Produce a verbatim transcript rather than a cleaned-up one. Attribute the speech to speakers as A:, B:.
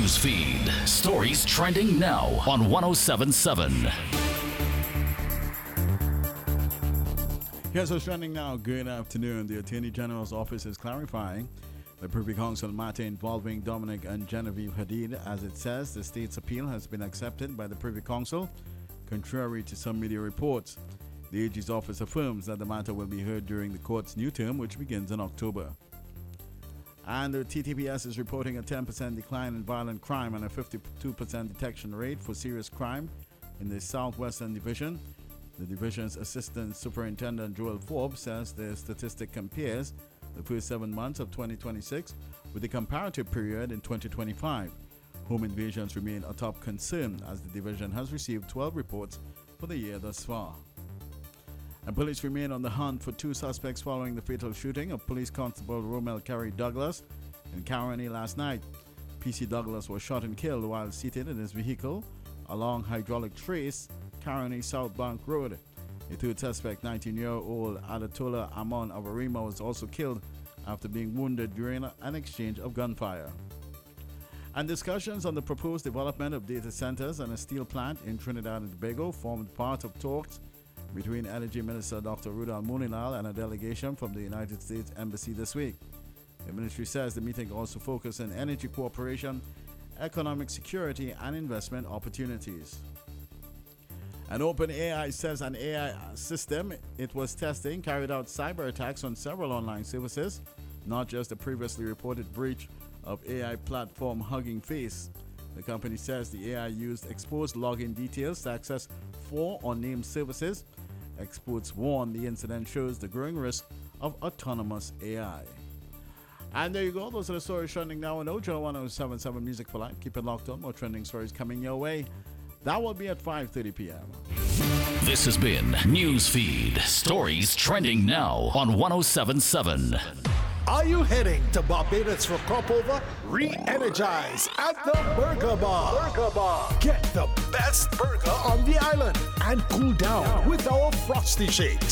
A: News feed. Stories trending now on one oh seven point seven.
B: Here's what's trending now. Good afternoon. The Attorney General's office is clarifying the Privy Council matter involving Dominic and Genevieve Hadid. As it says, the state's appeal has been accepted by the Privy Council, contrary to some media reports. The A G's office affirms that the matter will be heard during the court's new term, which begins in October. And the T T P S is reporting a ten percent decline in violent crime and a fifty-two percent detection rate for serious crime in the Southwestern Division. The division's Assistant Superintendent Joel Forbes says the statistic compares the first seven months of twenty twenty-six with the comparative period in twenty twenty-five. Home invasions remain a top concern as the division has received twelve reports for the year thus far. And police remain on the hunt for two suspects following the fatal shooting of Police Constable Romel Carey Douglas in Caroni last night. P C Douglas was shot and killed while seated in his vehicle along Hydraulic Trace, Caroni South Bank Road. A third suspect, nineteen-year-old Adatola Amon of Arima, was also killed after being wounded during an exchange of gunfire. And discussions on the proposed development of data centers and a steel plant in Trinidad and Tobago formed part of talks between Energy Minister Doctor Rudal Moonilal and a delegation from the United States Embassy this week. The ministry says the meeting also focused on energy cooperation, economic security, and investment opportunities. And OpenAI says an A I system it was testing carried out cyber attacks on several online services, not just the previously reported breach of A I platform Hugging Face. The company says the A I used exposed login details to access four unnamed services. Experts warn the incident shows the growing risk of autonomous A I. And there you go. Those are the stories trending now on Ojo one oh seven point seven Music for Life. Keep it locked on. More trending stories coming your way. That will be at five thirty p.m.
A: This has been Newsfeed. Stories trending now on one oh seven point seven.
C: Are you heading to Barbados for crop over? Re-energize at the Burger Bar. Burger Bar. Get the best burger on the island and cool down with our Frosty Shakes.